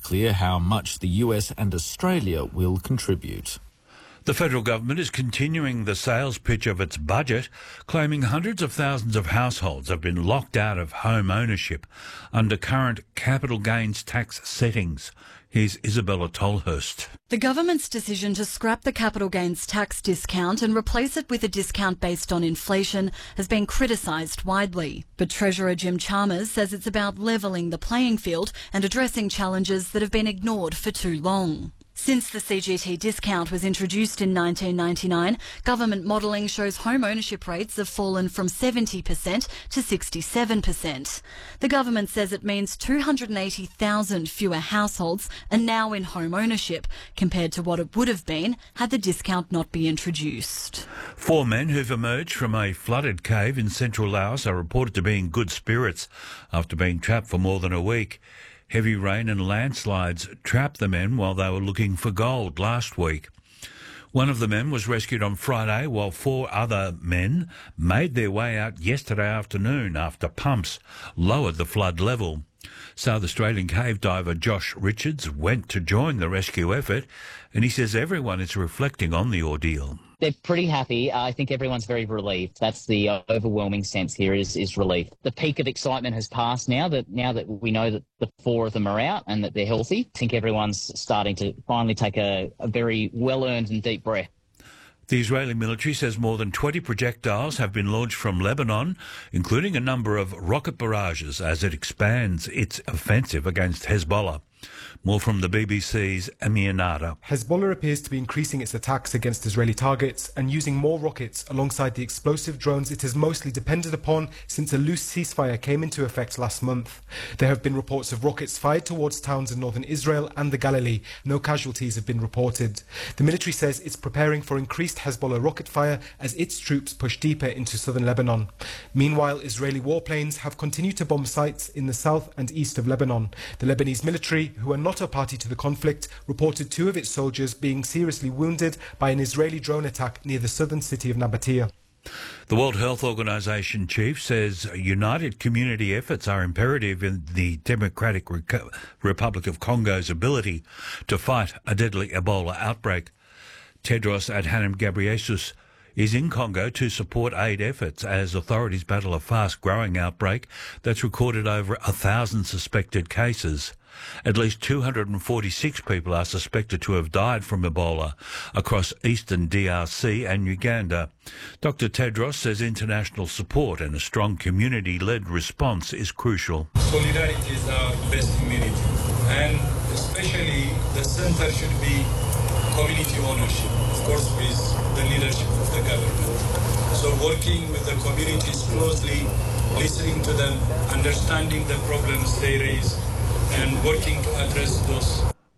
clear how much the US and Australia will contribute. The federal government is continuing the sales pitch of its budget, claiming hundreds of thousands of households have been locked out of home ownership under current capital gains tax settings. Here's Isabella Tolhurst. The government's decision to scrap the capital gains tax discount and replace it with a discount based on inflation has been criticised widely. But Treasurer Jim Chalmers says it's about levelling the playing field and addressing challenges that have been ignored for too long. Since the CGT discount was introduced in 1999, government modelling shows home ownership rates have fallen from 70% to 67%. The government says it means 280,000 fewer households are now in home ownership compared to what it would have been had the discount not been introduced. 4 men who've emerged from a flooded cave in central Laos are reported to be in good spirits after being trapped for more than a week. Heavy rain and landslides trapped the men while they were looking for gold last week. One of the men was rescued on Friday, while 4 other men made their way out yesterday afternoon after pumps lowered the flood level. South Australian cave diver Josh Richards went to join the rescue effort, and he says everyone is reflecting on the ordeal. They're pretty happy. I think everyone's very relieved. That's the overwhelming sense here is relief. The peak of excitement has passed now that we know that the 4 of them are out and that they're healthy. I think everyone's starting to finally take a very well-earned and deep breath. The Israeli military says more than 20 projectiles have been launched from Lebanon, including a number of rocket barrages as it expands its offensive against Hezbollah. More from the BBC's Amir Nada. Hezbollah appears to be increasing its attacks against Israeli targets and using more rockets alongside the explosive drones it has mostly depended upon since a loose ceasefire came into effect last month. There have been reports of rockets fired towards towns in northern Israel and the Galilee. No casualties have been reported. The military says it's preparing for increased Hezbollah rocket fire as its troops push deeper into southern Lebanon. Meanwhile, Israeli warplanes have continued to bomb sites in the south and east of Lebanon. The Lebanese military, who are not a party to the conflict, reported 2 of its soldiers being seriously wounded by an Israeli drone attack near the southern city of Nabatea. The World Health Organization chief says united community efforts are imperative in the Democratic Republic of Congo's ability to fight a deadly Ebola outbreak. Tedros Adhanom Ghebreyesus is in Congo to support aid efforts as authorities battle a fast-growing outbreak that's recorded over 1,000 suspected cases. At least 246 people are suspected to have died from Ebola across eastern DRC and Uganda. Dr. Tedros says international support and a strong community-led response is crucial. Solidarity is our best immunity, and especially the centre should be community ownership, of course with the leadership of the government. So working with the communities closely, listening to them, understanding the problems they raise, and working to address those.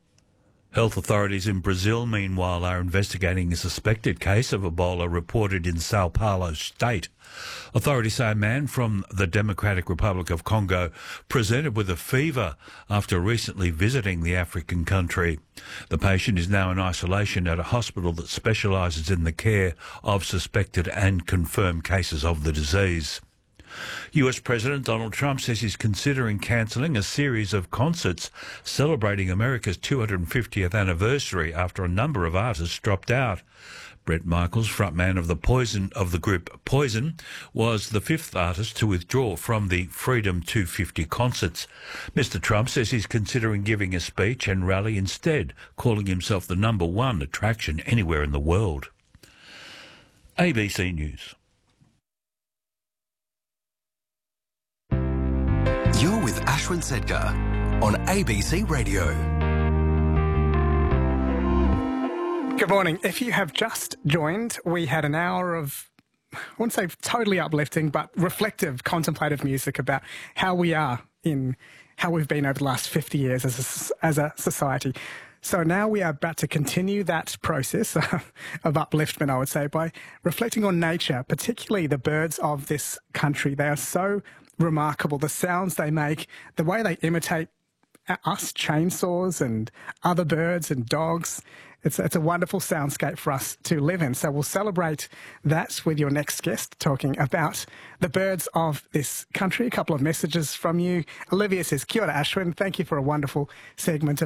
Health authorities in Brazil, meanwhile, are investigating a suspected case of Ebola reported in Sao Paulo state. Authorities say a man from the Democratic Republic of Congo presented with a fever after recently visiting the African country. The patient is now in isolation at a hospital that specialises in the care of suspected and confirmed cases of the disease. US President Donald Trump says he's considering cancelling a series of concerts celebrating America's 250th anniversary after a number of artists dropped out. Bret Michaels, frontman of the group Poison, was the 5th artist to withdraw from the Freedom 250 concerts. Mr. Trump says he's considering giving a speech and rally instead, calling himself the #1 attraction anywhere in the world. ABC News. You're with Ashwin Sedgar on ABC Radio. Good morning. If you have just joined, we had an hour of, I wouldn't say totally uplifting, but reflective, contemplative music about how we are in how we've been over the last 50 years as a society. So now we are about to continue that process of upliftment, I would say, by reflecting on nature, particularly the birds of this country. They are so remarkable. The sounds they make, the way they imitate us, chainsaws and other birds and dogs. It's a wonderful soundscape for us to live in. So we'll celebrate that with your next guest, talking about the birds of this country. A couple of messages from you. Olivia says, Kia ora, Ashwin. Thank you for a wonderful segment of